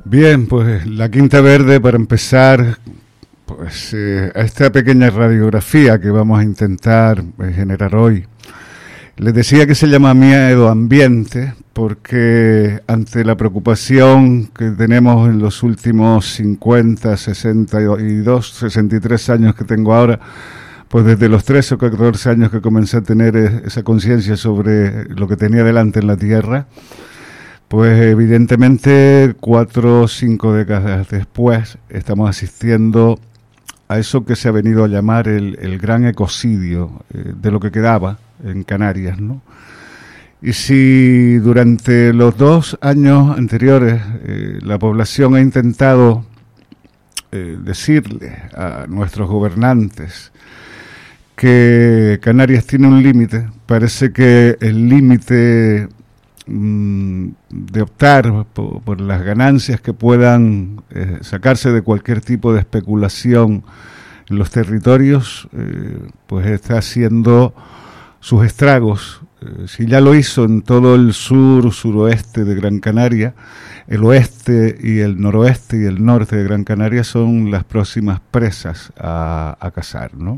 Bien, pues la Quinta Verde, para empezar, pues a esta pequeña radiografía que vamos a intentar generar hoy. Les decía que se llama miedo ambiente porque ante la preocupación que tenemos en los últimos 50, 62, 63 años que tengo ahora, pues desde los 13 o 14 años que comencé a tener esa conciencia sobre lo que tenía delante en la Tierra, pues evidentemente 4 o 5 décadas después estamos asistiendo a eso que se ha venido a llamar el gran ecocidio de lo que quedaba en Canarias, ¿no? Y si durante los 2 años anteriores la población ha intentado decirle a nuestros gobernantes que Canarias tiene un límite, parece que el límite de optar por las ganancias que puedan sacarse de cualquier tipo de especulación en los territorios, pues está haciendo sus estragos. Si ya lo hizo en todo el suroeste de Gran Canaria, el oeste y el noroeste y el norte de Gran Canaria son las próximas presas a cazar, ¿no?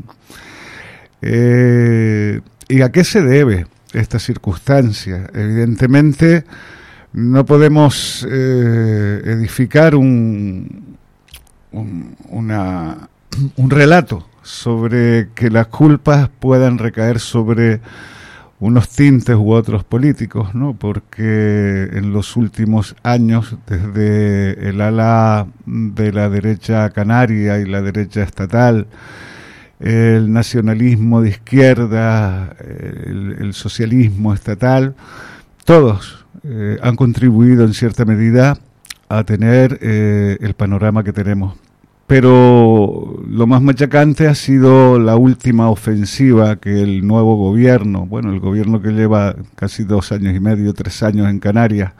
¿Y a qué se debe esta circunstancia? Evidentemente no podemos edificar un relato sobre que las culpas puedan recaer sobre unos tintes u otros políticos, ¿no? Porque en los últimos años, desde el ala de la derecha canaria y la derecha estatal, el nacionalismo de izquierda, el socialismo estatal, todos han contribuido en cierta medida a tener el panorama que tenemos. Pero lo más machacante ha sido la última ofensiva que el nuevo gobierno, bueno, el gobierno que lleva casi 2 años y medio, 3 años en Canarias,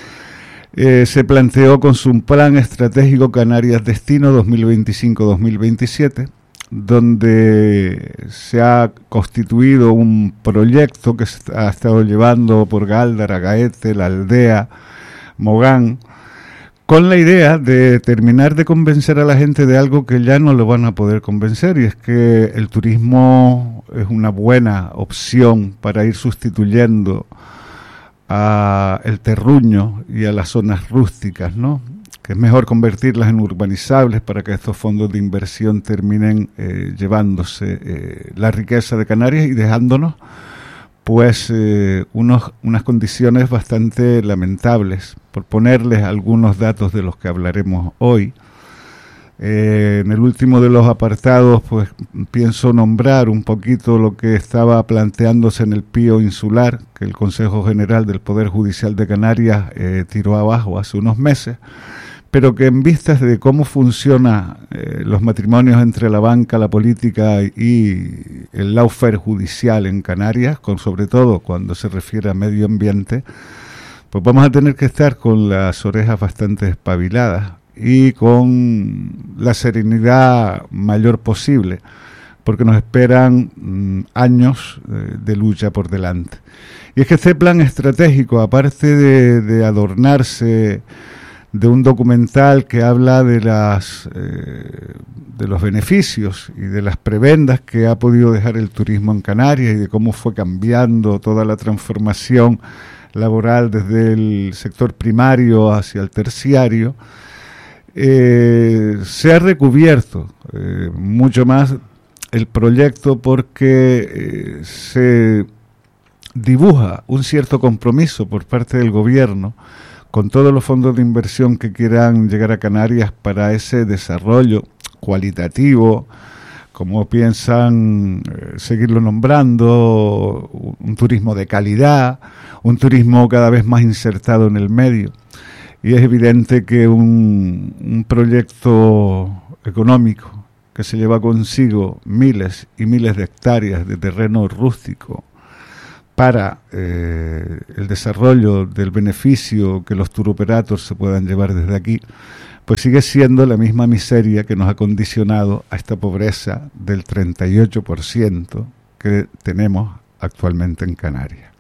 se planteó con su plan estratégico Canarias Destino 2025-2027, donde se ha constituido un proyecto que se ha estado llevando por Gáldara, Gaete, La Aldea, Mogán, con la idea de terminar de convencer a la gente de algo que ya no lo van a poder convencer, y es que el turismo es una buena opción para ir sustituyendo a el terruño y a las zonas rústicas, ¿no? Que es mejor convertirlas en urbanizables para que estos fondos de inversión terminen llevándose la riqueza de Canarias y dejándonos pues unas condiciones bastante lamentables. Por ponerles algunos datos de los que hablaremos hoy, en el último de los apartados pues pienso nombrar un poquito lo que estaba planteándose en el Pío Insular, que el Consejo General del Poder Judicial de Canarias tiró abajo hace unos meses, pero que en vistas de cómo funcionan los matrimonios entre la banca, la política y el lawfare judicial en Canarias, sobre todo cuando se refiere a medio ambiente, pues vamos a tener que estar con las orejas bastante espabiladas y con la serenidad mayor posible, porque nos esperan años de lucha por delante. Y es que este plan estratégico, aparte de adornarse de un documental que habla de los beneficios y de las prebendas que ha podido dejar el turismo en Canarias y de cómo fue cambiando toda la transformación laboral desde el sector primario hacia el terciario, se ha recubierto mucho más el proyecto porque se dibuja un cierto compromiso por parte del gobierno con todos los fondos de inversión que quieran llegar a Canarias para ese desarrollo cualitativo, como piensan seguirlo nombrando, un turismo de calidad, un turismo cada vez más insertado en el medio. Y es evidente que un proyecto económico que se lleva consigo miles y miles de hectáreas de terreno rústico para el desarrollo del beneficio que los turoperators se puedan llevar desde aquí, pues sigue siendo la misma miseria que nos ha condicionado a esta pobreza del 38% que tenemos actualmente en Canarias.